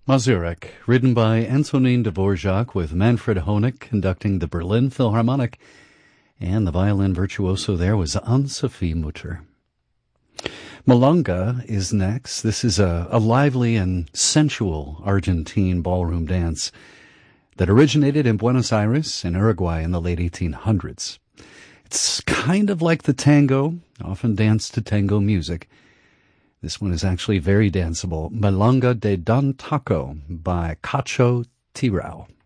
Mazurek, written by Antonin Dvorak with Manfred Honeck conducting the Berlin Philharmonic, and the violin virtuoso there was Anne-Sophie Mutter. Milonga is next. This is a lively and sensual Argentine ballroom dance that originated in Buenos Aires in Uruguay in the late 1800s. It's kind of like the tango, often danced to tango music. This one is actually very danceable. Milonga de Don Taco by Cacho Tirao.